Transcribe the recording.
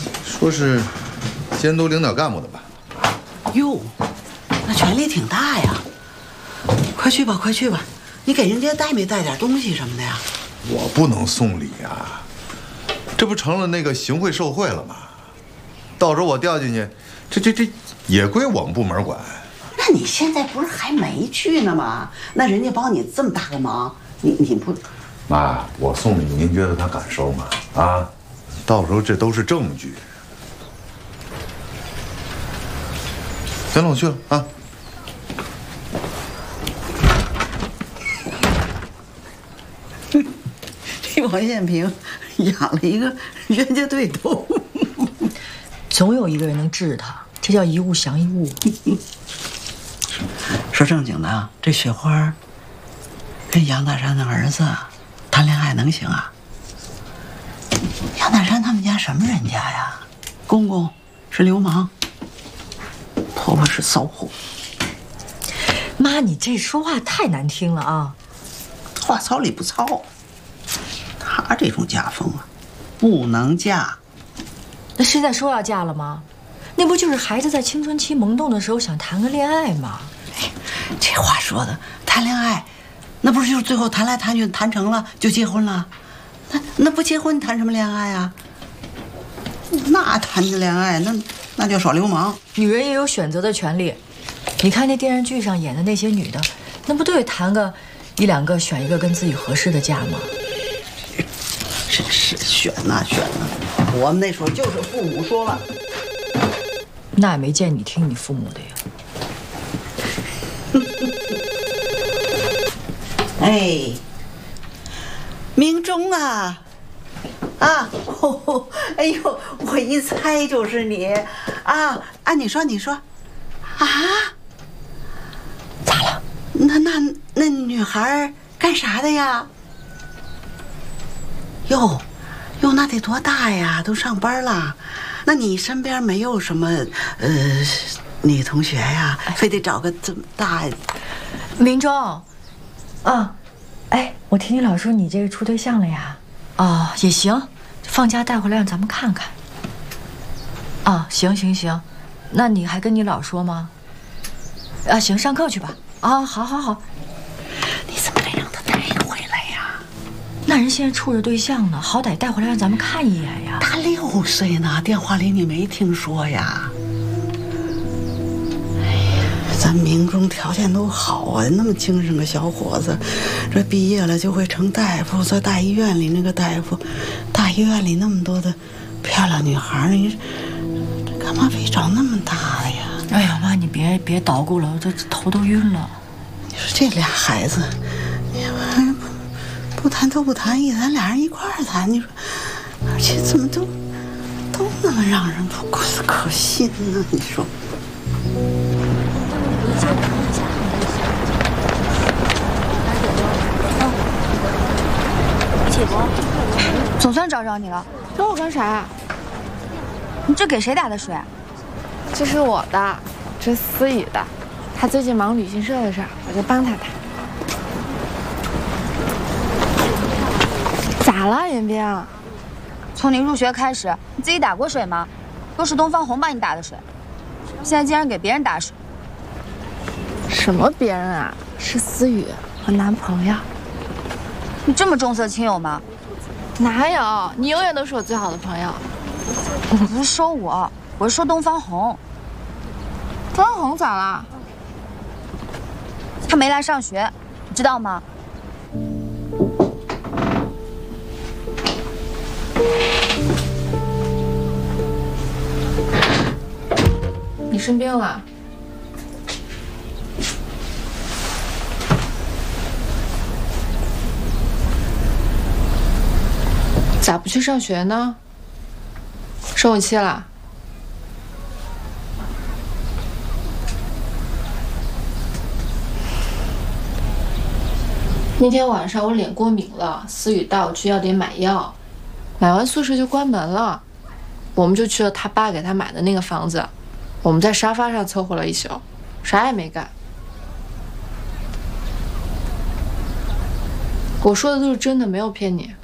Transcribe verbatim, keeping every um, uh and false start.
说是监督领导干部的吧？ 哟，那权力挺大呀！快去吧，快去吧！你给人家带没带点东西什么的呀？ 我不能送礼呀，这不成了那个行贿受贿了吗？到时候我掉进去，这这这也归我们部门管。 那你现在不是还没去呢吗？那人家帮你这么大个忙，你你不…… 妈，我送礼，您觉得他敢收吗？啊，到时候这都是证据。行了，我去了啊。 王艳平养了一个冤家对头， 总有一个人能治他，这叫一物降一物。 说正经的啊，这雪花跟杨大山的儿子谈恋爱能行啊？杨大山他们家什么人家呀？公公是流氓，婆婆是骚货。 妈，你这说话太难听了啊！ 话糙理不糙。他这种家风啊，不能嫁。 那现在说要嫁了吗？那不就是孩子在青春期萌动的时候想谈个恋爱吗？ 哎，这话说的，谈恋爱，那不是就是最后谈来谈去谈成了就结婚了？那那不结婚谈什么恋爱啊？那谈的恋爱，那那叫耍流氓。 女人也有选择的权利。你看那电视剧上演的那些女的，那不都得谈个一两个，选一个跟自己合适的嫁吗？ 真是选呐选呐！我们那时候就是父母说了， 那也没见你听你父母的呀。 哎，明忠啊，啊，哦，哎呦，我一猜就是你，啊啊！你说你说，啊？咋了？那那那女孩干啥的呀？哟，哟，那得多大呀？都上班了，那你身边没有什么呃女同学呀？非得找个这么大？ 明忠，啊，哎，我听你老说你这个处对象了呀？哦，也行，放假带回来让咱们看看。啊，行行行，那你还跟你老说吗？啊，行，上课去吧。啊，好好好。 你怎么得让他带回来呀？ 那人现在处着对象呢，好歹带回来让咱们看一眼呀。 他六岁呢，电话里你没听说呀？哎呀，咱明忠条件都好啊，那么精神个小伙子，这毕业了就会成大夫，在大医院里那个大夫，大医院里那么多的漂亮女孩，你这干嘛非找那么大的呀？ 哎呀妈，你别别捣鼓了，这头都晕了。 你说这俩孩子，你玩意不不谈都不谈，一谈俩人一块儿谈，你说，而且怎么都都那么让人不可信呢？你说。 总算找着你了， 找我干啥？ 你这给谁打的水？ 这是我的，这是思雨的。他最近忙旅行社的事儿，我就帮他打。咋了，袁冰？ 从你入学开始，你自己打过水吗？都是东方红帮你打的水，现在竟然给别人打水。 什么别人啊？是思雨，我男朋友。 你这么重色轻友吗？ 哪有？你永远都是我最好的朋友。 我不是说我，我是说东方红。 东方红咋了？ 他没来上学，你知道吗？ 你生病了？咋不去上学呢？生我气了？那天晚上我脸过敏了，思雨带我去药店买药，买完宿舍就关门了，我们就去了他爸给他买的那个房子，我们在沙发上凑合了一宿，啥也没干。我说的都是真的，没有骗你。